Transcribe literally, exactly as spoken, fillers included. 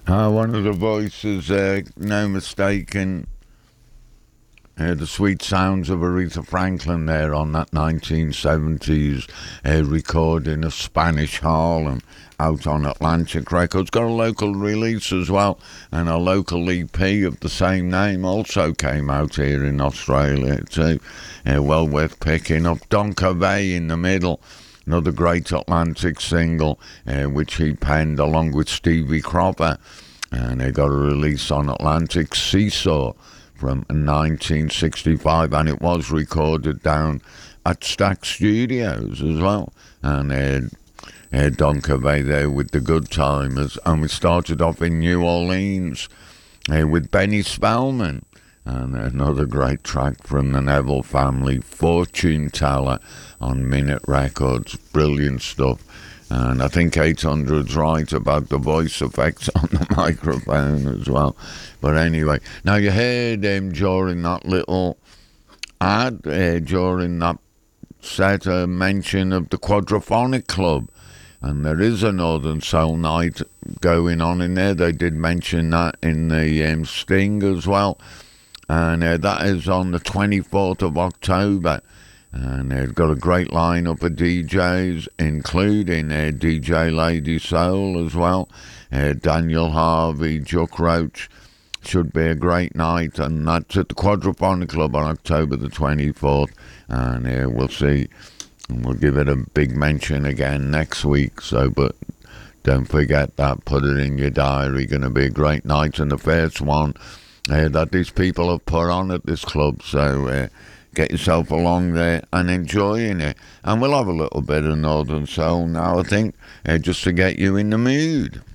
Uh, one of the voices, uh, no mistaking, uh, the sweet sounds of Aretha Franklin there on that nineteen seventies uh, recording of Spanish Harlem out on Atlantic Records. Got a local release as well, and a local E P of the same name also came out here in Australia too. Uh, well worth picking up. Don Covey in the middle. Another great Atlantic single, uh, which he penned along with Stevie Cropper. And they got a release on Atlantic, Seesaw, from nineteen sixty-five. And it was recorded down at Stack Studios as well. And uh, uh, Don Covey there with the Good Timers. And we started off in New Orleans uh, with Benny Spellman. And another great track from the Neville family, Fortune Teller, on Minute Records. Brilliant stuff. And I think eight hundred's right about the voice effects on the microphone as well. But anyway, now you heard him um, during that little ad, uh, during that set, a mention of the Quadraphonic Club. And there is a Northern Soul night going on in there. They did mention that in the um, Sting as well. And uh, that is on the twenty-fourth of October. And they've got a great lineup of D Js, including uh, D J Lady Soul as well. Uh, Daniel Harvey, Juck Roach. Should be a great night. And that's at the Quadraphonic Club on October the twenty-fourth. And uh, we'll see. And we'll give it a big mention again next week. So, but don't forget that. Put it in your diary. Going to be a great night. And the first one uh, that these people have put on at this club. So, uh, get yourself along there and enjoying it. And we'll have a little bit of Northern Soul now, I think, uh, just to get you in the mood.